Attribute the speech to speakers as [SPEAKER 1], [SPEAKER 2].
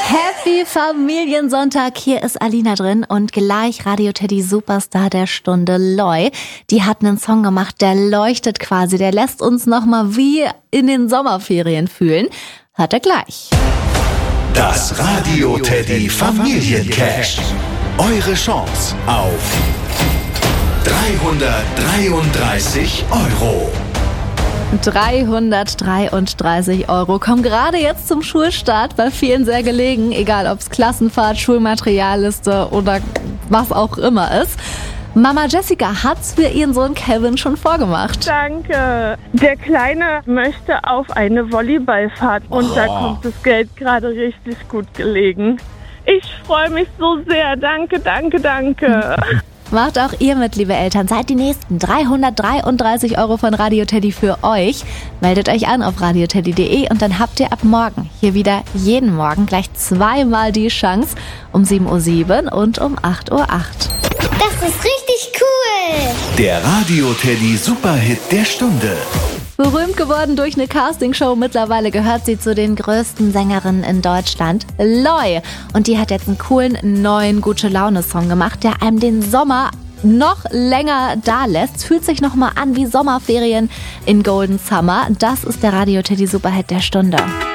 [SPEAKER 1] Happy Familiensonntag, hier ist Alina drin und gleich Radio Teddy Superstar der Stunde Loi. Die hat einen Song gemacht, der leuchtet quasi, der lässt uns nochmal wie in den Sommerferien fühlen. Hört er gleich.
[SPEAKER 2] Das Radio Teddy Familiencash. Eure Chance auf 333 €.
[SPEAKER 1] 333 € kommen gerade jetzt zum Schulstart, bei vielen sehr gelegen, egal ob es Klassenfahrt, Schulmaterialliste oder was auch immer ist. Mama Jessica hat's für ihren Sohn Kevin schon vorgemacht.
[SPEAKER 3] Danke. Der Kleine möchte auf eine Volleyballfahrt und da kommt das Geld gerade richtig gut gelegen. Ich freue mich so sehr. Danke, danke, danke.
[SPEAKER 1] Macht auch ihr mit, liebe Eltern. Seid die nächsten 333 € von Radio Teddy für euch. Meldet euch an auf radioteddy.de und dann habt ihr ab morgen hier wieder jeden Morgen gleich zweimal die Chance um 7:07 Uhr und um 8:08 Uhr.
[SPEAKER 4] Das ist richtig cool.
[SPEAKER 2] Der Radio Teddy Superhit der Stunde.
[SPEAKER 1] Berühmt geworden durch eine Castingshow, mittlerweile gehört sie zu den größten Sängerinnen in Deutschland, Loi. Und die hat jetzt einen coolen neuen Gute-Laune-Song gemacht, der einem den Sommer noch länger da lässt. Fühlt sich nochmal an wie Sommerferien in Golden Summer. Das ist der Radio Teddy Superhit der Stunde.